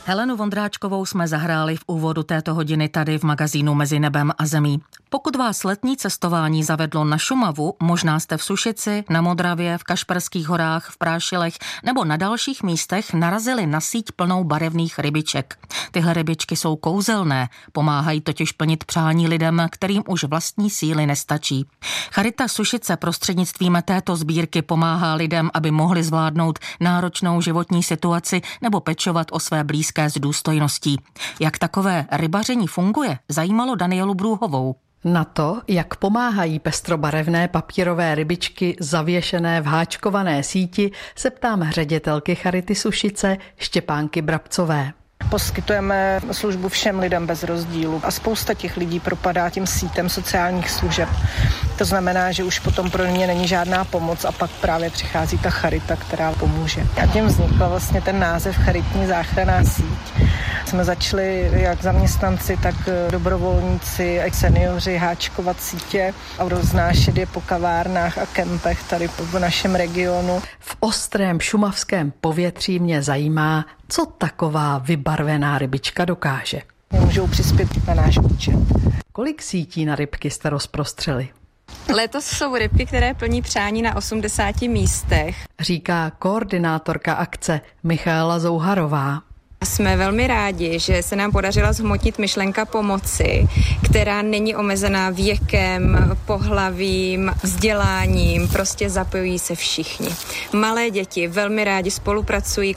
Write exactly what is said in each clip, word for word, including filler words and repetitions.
Helenu Vondráčkovou jsme zahráli v úvodu této hodiny tady v magazínu Mezi nebem a zemí. Pokud vás letní cestování zavedlo na Šumavu, možná jste v Sušici, na Modravě, v Kašperských horách, v Prášilech nebo na dalších místech narazili na síť plnou barevných rybiček. Tyhle rybičky jsou kouzelné, pomáhají totiž plnit přání lidem, kterým už vlastní síly nestačí. Charita Sušice prostřednictvím této sbírky pomáhá lidem, aby mohli zvládnout náročnou životní situaci nebo pečovat o své blízké s důstojností. Jak takové rybaření funguje, zajímalo Danielu Brůhovou. Na to, jak pomáhají pestrobarevné papírové rybičky zavěšené v háčkované síti, se ptám ředitelky Charity Sušice Štěpánky Brabcové. Poskytujeme službu všem lidem bez rozdílu a spousta těch lidí propadá tím sítem sociálních služeb. To znamená, že už potom pro ně není žádná pomoc a pak právě přichází ta charita, která pomůže. A tím vznikl vlastně ten název Charitní záchranná síť. Jsme začali jak zaměstnanci, tak dobrovolníci a seniori háčkovat sítě a roznášet je po kavárnách a kempech tady v našem regionu. V ostrém šumavském povětří mě zajímá, co taková vybarvená rybička dokáže. Můžou přispět na náš účet. Kolik sítí na rybky jste rozprostřeli? Letos jsou rybky, které plní přání na osmdesáti místech. Říká koordinátorka akce Michaela Zouharová. Jsme velmi rádi, že se nám podařila zhmotnit myšlenka pomoci, která není omezená věkem, pohlavím, vzděláním, prostě zapojují se všichni. Malé děti velmi rádi spolupracují,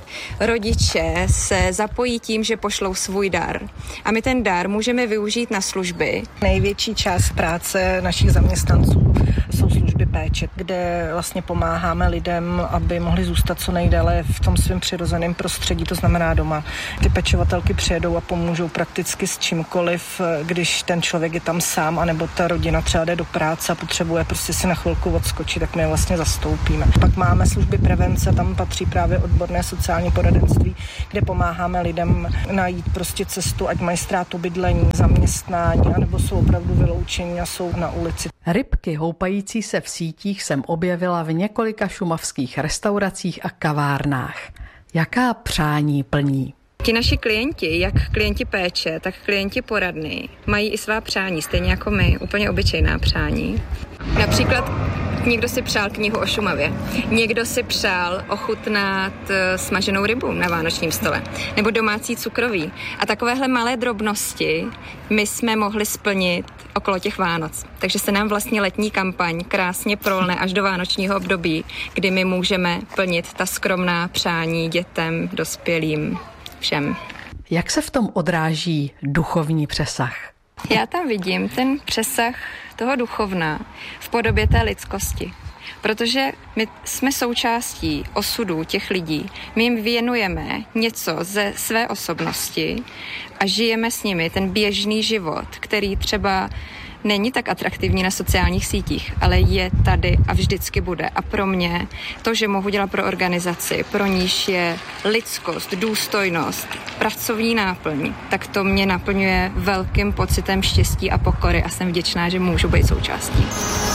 rodiče se zapojí tím, že pošlou svůj dar. A my ten dar můžeme využít na služby. Největší část práce našich zaměstnanců jsou služby péče, kde vlastně pomáháme lidem, aby mohli zůstat co nejdéle v tom svém přirozeném prostředí, to znamená doma. Ty pečovatelky přijedou a pomůžou prakticky s čímkoliv, když ten člověk je tam sám, anebo ta rodina třeba jde do práce a potřebuje prostě si na chvilku odskočit, tak my je vlastně zastoupíme. Pak máme služby prevence, tam patří právě odborné sociální poradenství, kde pomáháme lidem najít prostě cestu, ať mají ztrátu bydlení, zaměstnání, anebo jsou opravdu vyloučení a jsou na ulici. Rybky houpající se v sítích jsem objevila v několika šumavských restauracích a kavárnách. Jaká přání plní? Ti naši klienti, jak klienti péče, tak klienti poradny, mají i svá přání, stejně jako my, úplně obyčejná přání. Například někdo si přál knihu o Šumavě, někdo si přál ochutnat smaženou rybu na vánočním stole, nebo domácí cukroví. A takovéhle malé drobnosti my jsme mohli splnit okolo těch Vánoc. Takže se nám vlastně letní kampaň krásně prolne až do vánočního období, kdy my můžeme plnit ta skromná přání dětem, dospělým, všem. Jak se v tom odráží duchovní přesah? Já tam vidím ten přesah toho duchovna v podobě té lidskosti. Protože my jsme součástí osudů těch lidí. My jim věnujeme něco ze své osobnosti a žijeme s nimi ten běžný život, který třeba není tak atraktivní na sociálních sítích, ale je tady a vždycky bude. A pro mě to, že mohu dělat pro organizaci, pro níž je lidskost, důstojnost, pracovní náplň, tak to mě naplňuje velkým pocitem štěstí a pokory a jsem vděčná, že můžu být součástí.